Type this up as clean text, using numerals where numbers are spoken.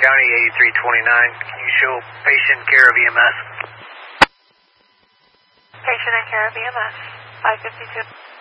County 8329. Can you show patient care of EMS? Patient and care of EMS, 552.